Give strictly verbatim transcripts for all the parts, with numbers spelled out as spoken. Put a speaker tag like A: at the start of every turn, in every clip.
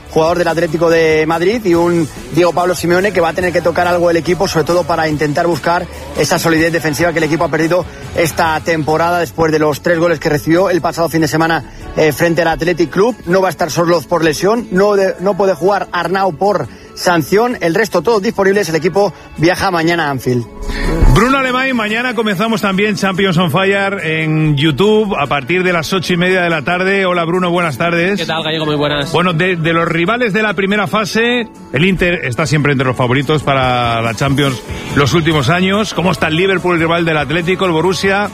A: jugador del Atlético de Madrid, y un Diego Pablo Simeone que va a tener que tocar algo el equipo, sobre todo para intentar buscar esa solidez defensiva que el equipo ha perdido esta temporada después de los tres goles que recibió el pasado fin de semana eh, frente al Athletic Club. No va a estar Sorloz por lesión, no, de, no puede jugar Arnau por sanción, el resto todos disponibles. El equipo viaja mañana a Anfield.
B: Bruno Alemany, mañana comenzamos también Champions on Fire en YouTube a partir de las ocho y media de la tarde. Hola Bruno, buenas tardes.
C: ¿Qué tal, Gallego? Muy buenas.
B: Bueno, de, de los rivales de la primera fase, el Inter está siempre entre los favoritos para la Champions los últimos años. ¿Cómo está el Liverpool, el rival del Atlético, el Borussia?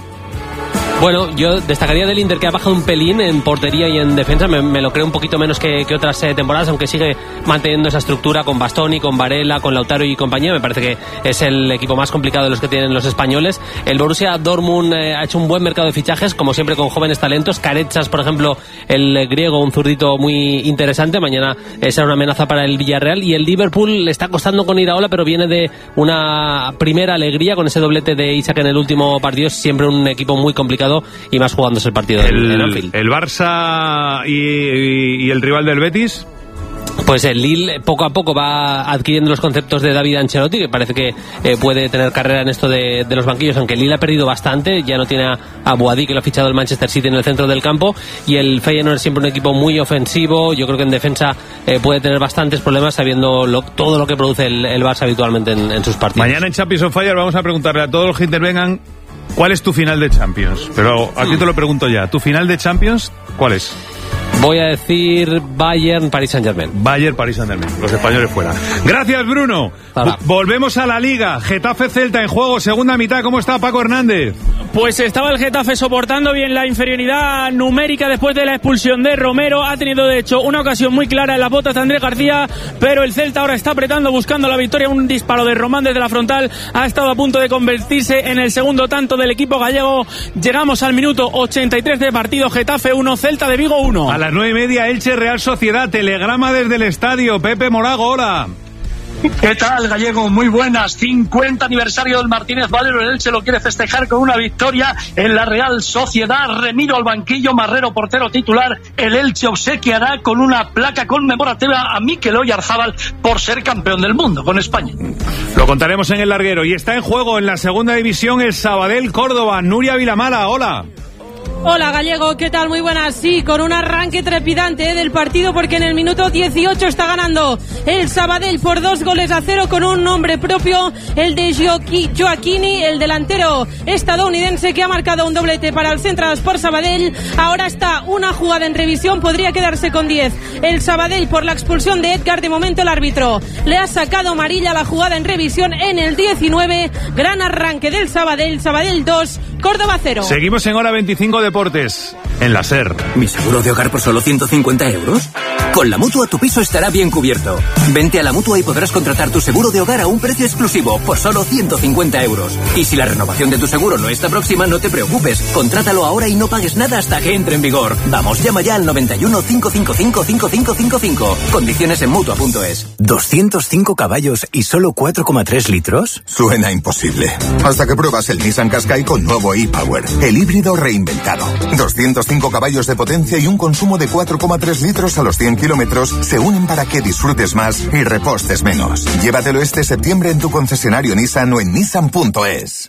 C: Bueno, yo destacaría del Inter, que ha bajado un pelín en portería y en defensa. Me, me lo creo un poquito menos que, que otras eh, temporadas, aunque sigue manteniendo esa estructura con Bastoni, con Varela, con Lautaro y compañía. Me parece que es el equipo más complicado de los que tienen los españoles. El Borussia Dortmund eh, ha hecho un buen mercado de fichajes, como siempre, con jóvenes talentos. Carechas, por ejemplo, el eh, griego, un zurdito muy interesante. Mañana eh, será una amenaza para el Villarreal. Y el Liverpool le está costando con Iraola, pero viene de una primera alegría con ese doblete de Isaac en el último partido. Es siempre un equipo muy complicado, y más jugándose el partido
B: el,
C: en Anfield.
B: ¿El Barça y, y, y el rival del Betis?
C: Pues el Lille poco a poco va adquiriendo los conceptos de David Ancelotti, que parece que eh, puede tener carrera en esto de, de los banquillos, aunque el Lille ha perdido bastante. Ya no tiene a, a Boadí, que lo ha fichado el Manchester City en el centro del campo, y el Feyenoord es siempre un equipo muy ofensivo. Yo creo que en defensa eh, puede tener bastantes problemas, sabiendo lo, todo lo que produce el, el Barça habitualmente en, en sus partidos.
B: Mañana en Champions on Fire vamos a preguntarle a todos los que intervengan ¿cuál es tu final de Champions? Pero a ti te lo pregunto ya. ¿Tu final de Champions cuál es?
C: Voy a decir Bayern, Paris Saint-Germain.
B: Bayern, Paris Saint-Germain. Los españoles fuera. Gracias, Bruno.
C: Hola.
B: Volvemos a la Liga. Getafe-Celta en juego. Segunda mitad. ¿Cómo está Paco Hernández?
D: Pues estaba el Getafe soportando bien la inferioridad numérica después de la expulsión de Romero. Ha tenido, de hecho, una ocasión muy clara en las botas de Andrés García, pero el Celta ahora está apretando, buscando la victoria. Un disparo de Román desde la frontal ha estado a punto de convertirse en el segundo tanto del equipo gallego. Llegamos al minuto ochenta y tres de partido. Getafe uno, Celta de Vigo uno.
B: A las nueve y media, Elche Real Sociedad. Telegrama desde el estadio. Pepe Morago, hola.
E: ¿Qué tal, Gallego? Muy buenas. cincuenta aniversario del Martínez Valero. El Elche lo quiere festejar con una victoria en la Real Sociedad. Remiro al banquillo, Marrero portero titular. El Elche obsequiará con una placa conmemorativa a Mikel Oyarzábal por ser campeón del mundo con España.
B: Lo contaremos en el larguero. Y está en juego en la segunda división el Sabadell Córdoba. Nuria Vilamala, hola.
F: Hola, Gallego, ¿qué tal? Muy buenas. Sí, con un arranque trepidante ¿eh? del partido, porque en el minuto dieciocho está ganando el Sabadell por dos goles a cero con un nombre propio, el de Joaquini, el delantero estadounidense que ha marcado un doblete para el Central Sport Sabadell. Ahora está una jugada en revisión, podría quedarse con diez el Sabadell por la expulsión de Edgar. De momento el árbitro le ha sacado amarilla a la jugada en revisión en el diecinueve. Gran arranque del Sabadell. Sabadell dos, Córdoba cero.
B: Seguimos en hora veinticinco de Deportes, en la SER.
G: ¿Mi seguro de hogar por solo ciento cincuenta euros? Con la Mutua tu piso estará bien cubierto. Vente a la Mutua y podrás contratar tu seguro de hogar a un precio exclusivo por solo ciento cincuenta euros. Y si la renovación de tu seguro no está próxima, no te preocupes. Contrátalo ahora y no pagues nada hasta que entre en vigor. Vamos, llama ya al noventa y uno, cinco cinco cinco, cinco cinco cinco cinco. Condiciones en Mutua punto es.
H: ¿doscientos cinco caballos y solo cuatro coma tres litros?
I: Suena imposible. Hasta que pruebas el Nissan Qashqai con nuevo e-Power, el híbrido reinventado. doscientos cinco caballos de potencia y un consumo de cuatro coma tres litros a los cien kilómetros se unen para que disfrutes más y repostes menos. Llévatelo este septiembre en tu concesionario Nissan o en Nissan punto es.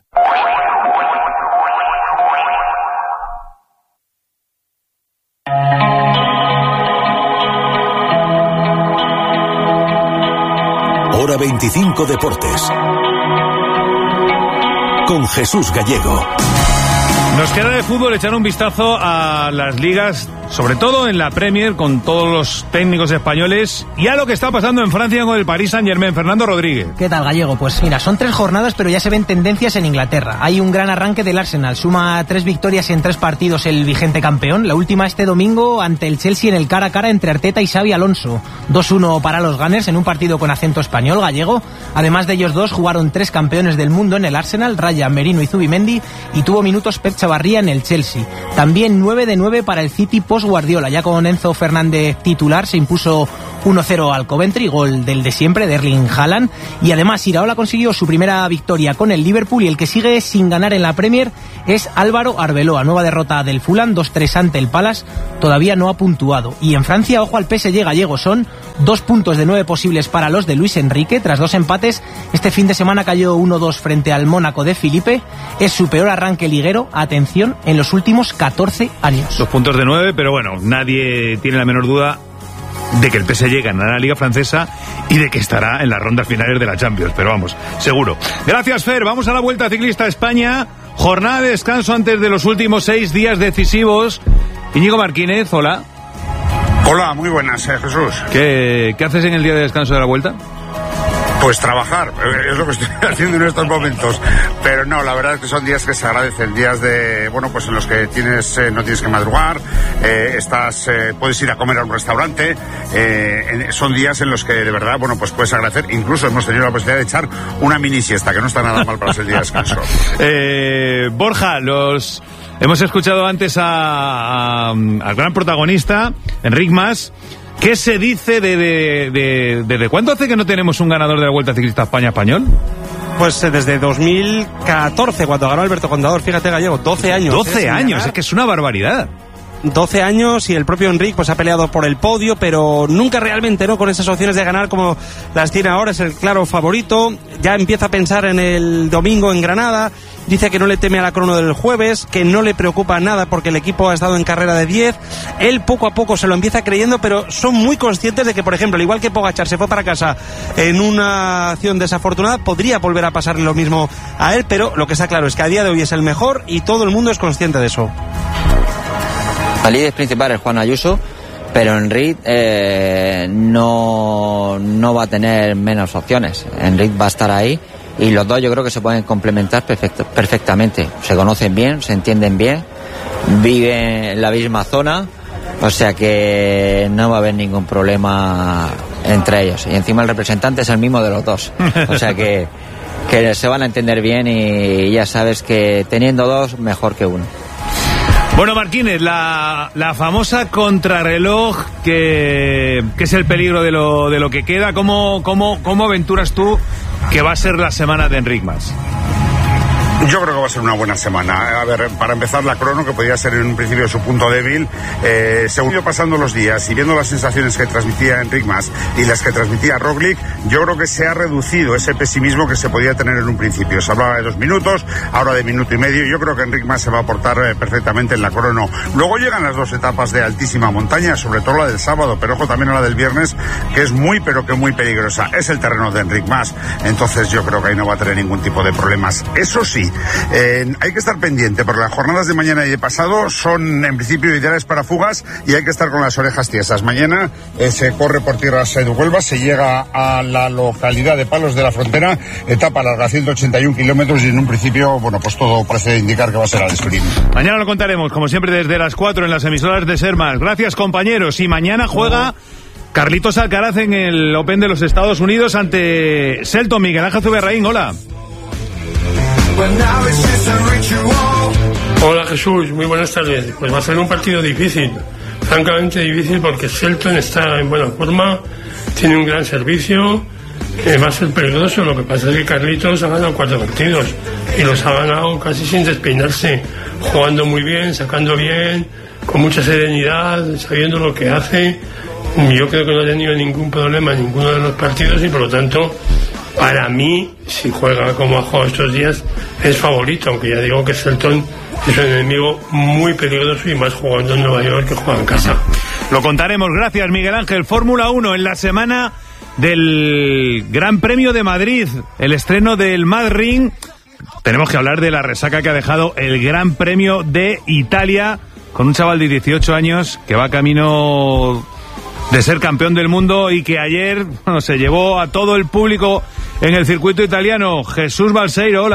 H: Hora veinticinco Deportes. Con Jesús Gallego.
B: Nos queda de fútbol echar un vistazo a las ligas, sobre todo en la Premier, con todos los técnicos españoles, y a lo que está pasando en Francia con el Paris Saint-Germain. Fernando Rodríguez.
J: ¿Qué tal, Gallego? Pues mira, son tres jornadas, pero ya se ven tendencias en Inglaterra. Hay un gran arranque del Arsenal, suma tres victorias en tres partidos el vigente campeón, la última este domingo ante el Chelsea en el cara a cara entre Arteta y Xabi Alonso. dos uno para los Gunners en un partido con acento español, Gallego. Además de ellos dos, jugaron tres campeones del mundo en el Arsenal, Raya, Merino y Zubimendi, y tuvo minutos Pep Chavarría en el Chelsea. También nueve de nueve para el City post Guardiola, ya con Enzo Fernández titular se impuso uno cero al Coventry, gol del de siempre, de Erling Haaland. Y además Iraola consiguió su primera victoria con el Liverpool, y el que sigue sin ganar en la Premier es Álvaro Arbeloa. Nueva derrota del Fulham, dos tres ante el Palace, todavía no ha puntuado. Y en Francia, ojo al P S G gallego, son dos puntos de nueve posibles para los de Luis Enrique. Tras dos empates, este fin de semana cayó uno dos frente al Mónaco de Filipe. Es su peor arranque liguero, atención, en los últimos catorce años.
B: Dos puntos de nueve, pero bueno, nadie tiene la menor duda de que el P S G ganará la Liga Francesa y de que estará en las rondas finales de la Champions, pero vamos, seguro. Gracias, Fer. Vamos a la Vuelta Ciclista España. Jornada de descanso antes de los últimos seis días decisivos. Íñigo Martínez, hola.
K: Hola, muy buenas, eh, Jesús.
B: ¿Qué, ¿Qué haces en el día de descanso de la Vuelta?
K: Pues trabajar, es lo que estoy haciendo en estos momentos. Pero no, la verdad es que son días que se agradecen, días de, bueno, pues en los que tienes, eh, no tienes que madrugar, eh, estás, eh, puedes ir a comer a un restaurante, eh, en, son días en los que de verdad, bueno, pues puedes agradecer. Incluso hemos tenido la posibilidad de echar una mini siesta, que no está nada mal para ser día de descanso.
B: eh, Borja, los hemos escuchado antes a, a, al gran protagonista, Enric Mas. ¿Qué se dice de, de, de, de, de cuándo hace que no tenemos un ganador de la Vuelta Ciclista España español?
L: Pues desde dos mil catorce, cuando ganó Alberto Contador, fíjate, Gallego, doce años.
B: doce
L: ¿eh?
B: años, es que es una barbaridad.
L: doce años, y el propio Enric pues ha peleado por el podio, pero nunca realmente, ¿no?, con esas opciones de ganar como las tiene ahora. Es el claro favorito. Ya empieza a pensar en el domingo en Granada. Dice que no le teme a la crono del jueves, que no le preocupa nada porque el equipo ha estado en carrera de diez. Él poco a poco se lo empieza creyendo, pero son muy conscientes de que, por ejemplo, al igual que Pogačar se fue para casa en una acción desafortunada, podría volver a pasarle lo mismo a él, pero lo que está claro es que a día de hoy es el mejor y todo el mundo es consciente de eso.
M: El líder principal es Juan Ayuso, pero Enric eh, no, no va a tener menos opciones. Enric va a estar ahí y los dos yo creo que se pueden complementar perfecto, perfectamente. Se conocen bien, se entienden bien, viven en la misma zona, o sea que no va a haber ningún problema entre ellos. Y encima el representante es el mismo de los dos, o sea que, que se van a entender bien, y ya sabes que teniendo dos, mejor que uno.
B: Bueno, Martínez, la, la famosa contrarreloj que, que es el peligro de lo, de lo que queda. ¿Cómo, cómo, cómo aventuras tú que va a ser la semana de Enric Mas?
K: Yo creo que va a ser una buena semana. A ver, para empezar, la crono, que podía ser en un principio su punto débil, eh, según ido pasando los días y viendo las sensaciones que transmitía Enric Mas y las que transmitía Roglic, yo creo que se ha reducido ese pesimismo que se podía tener en un principio. Se hablaba de dos minutos, ahora de minuto y medio. Yo creo que Enric Mas se va a aportar eh, perfectamente en la crono. Luego llegan las dos etapas de altísima montaña, sobre todo la del sábado, pero ojo también a la del viernes, que es muy, pero que muy peligrosa. Es el terreno de Enric Mas, entonces yo creo que ahí no va a tener ningún tipo de problemas. Eso sí, Eh, hay que estar pendiente, porque las jornadas de mañana y de pasado son en principio ideales para fugas, y hay que estar con las orejas tiesas. Mañana eh, se corre por tierras de Huelva, se llega a la localidad de Palos de la Frontera, etapa larga, ciento ochenta y un kilómetros, y en un principio, bueno, pues todo parece indicar que va a ser al sprint.
B: Mañana lo contaremos, como siempre, desde las cuatro en las emisoras de Ser Más. Gracias, compañeros, y mañana juega Carlitos Alcaraz en el Open de los Estados Unidos ante Selton. Miguel Ángel Zuberraín, hola.
N: Hola Jesús, muy buenas tardes. Pues va a ser un partido difícil, francamente difícil, porque Selton está en buena forma, tiene un gran servicio, que va a ser peligroso. Lo que pasa es que Carlitos ha ganado cuatro partidos y los ha ganado casi sin despeinarse, jugando muy bien, sacando bien, con mucha serenidad, sabiendo lo que hace. Yo creo que no ha tenido ningún problema en ninguno de los partidos, y por lo tanto, para mí, si juega como ha jugado estos días, es favorito, aunque ya digo que Selton es un enemigo muy peligroso, y más jugando en Nueva York que juega en casa.
B: Lo contaremos, gracias Miguel Ángel. Fórmula uno en la semana del Gran Premio de Madrid, el estreno del Mad Ring. Tenemos que hablar de la resaca que ha dejado el Gran Premio de Italia, con un chaval de dieciocho años que va camino de ser campeón del mundo, y que ayer, bueno, se llevó a todo el público en el circuito italiano. Jesús Balseiro, hola.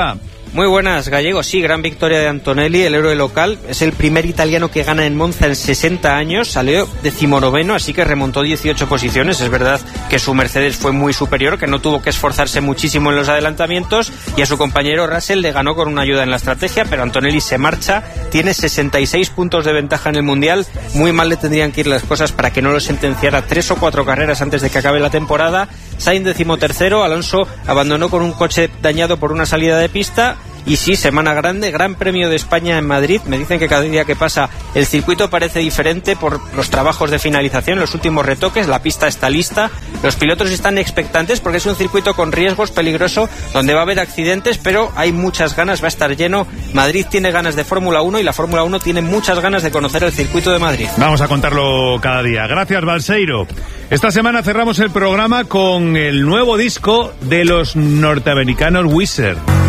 O: Muy buenas, Gallego. Sí, gran victoria de Antonelli, el héroe local. Es el primer italiano que gana en Monza en sesenta años. Salió decimonoveno, así que remontó dieciocho posiciones. Es verdad que su Mercedes fue muy superior, que no tuvo que esforzarse muchísimo en los adelantamientos. Y a su compañero Russell le ganó con una ayuda en la estrategia, pero Antonelli se marcha. Tiene sesenta y seis puntos de ventaja en el Mundial. Muy mal le tendrían que ir las cosas para que no lo sentenciara tres o cuatro carreras antes de que acabe la temporada. Sainz decimotercero. Alonso abandonó con un coche dañado por una salida de pista. Y sí, semana grande, Gran Premio de España en Madrid. Me dicen que cada día que pasa el circuito parece diferente por los trabajos de finalización, los últimos retoques. La pista está lista, los pilotos están expectantes porque es un circuito con riesgos, peligroso, donde va a haber accidentes, pero hay muchas ganas, va a estar lleno. Madrid tiene ganas de Fórmula uno y la Fórmula uno tiene muchas ganas de conocer el circuito de Madrid.
B: Vamos a contarlo cada día. Gracias, Balseiro. Esta semana cerramos el programa con el nuevo disco de los norteamericanos Weezer.